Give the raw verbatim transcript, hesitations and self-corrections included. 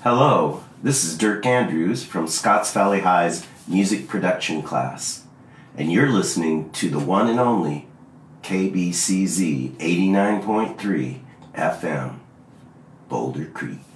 Hello, this is Dirk Andrews from Scotts Valley High's music production class, and you're listening to the one and only K B C Z eighty-nine point three F M, Boulder Creek.